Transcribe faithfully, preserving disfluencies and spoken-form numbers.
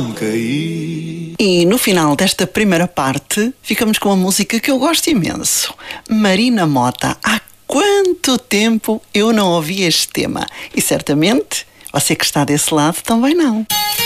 E no final desta primeira parte, ficamos com uma música que eu gosto imenso. Marina Mota. Há quanto tempo eu não ouvi este tema? E certamente, você que está desse lado também não.